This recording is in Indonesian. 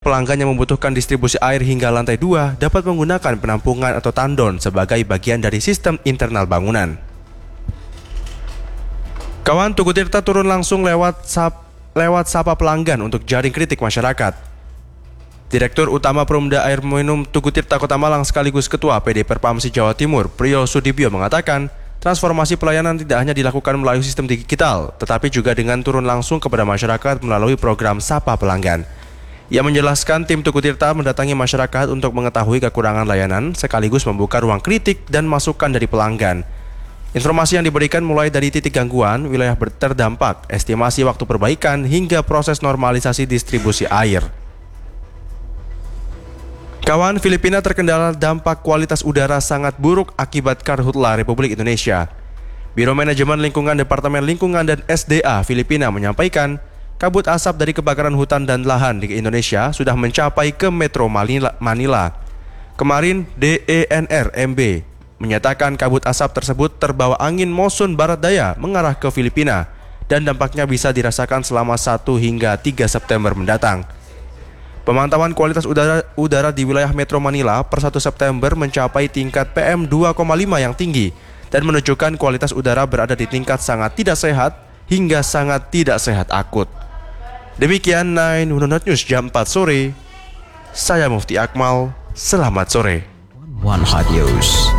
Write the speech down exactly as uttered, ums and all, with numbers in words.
pelanggan yang membutuhkan distribusi air hingga lantai dua dapat menggunakan penampungan atau tandon sebagai bagian dari sistem internal bangunan. Kawan Tugu Tirta turun langsung lewat sap, lewat sapa pelanggan untuk jaring kritik masyarakat. Direktur Utama Perumda Air Minum Tugu Tirta Kota Malang sekaligus Ketua P D Perpamsi Jawa Timur, Priyo Sudibyo mengatakan, transformasi pelayanan tidak hanya dilakukan melalui sistem digital, tetapi juga dengan turun langsung kepada masyarakat melalui program Sapa Pelanggan. Ia menjelaskan tim Tugu Tirta mendatangi masyarakat untuk mengetahui kekurangan layanan, sekaligus membuka ruang kritik dan masukan dari pelanggan. Informasi yang diberikan mulai dari titik gangguan, wilayah terdampak, estimasi waktu perbaikan, hingga proses normalisasi distribusi air. Kawan, Filipina terkendala dampak kualitas udara sangat buruk akibat karhutla Republik Indonesia. Biro Manajemen Lingkungan Departemen Lingkungan dan S D A Filipina menyampaikan, kabut asap dari kebakaran hutan dan lahan di Indonesia sudah mencapai ke Metro Manila. Kemarin D E N R M B menyatakan kabut asap tersebut terbawa angin monsun barat daya mengarah ke Filipina dan dampaknya bisa dirasakan selama satu hingga tiga September mendatang. Pemantauan kualitas udara, udara di wilayah Metro Manila per satu September mencapai tingkat P M dua koma lima yang tinggi dan menunjukkan kualitas udara berada di tingkat sangat tidak sehat hingga sangat tidak sehat akut. Demikian sembilan News jam empat sore. Saya Mufti Akmal. Selamat sore. One Hot News.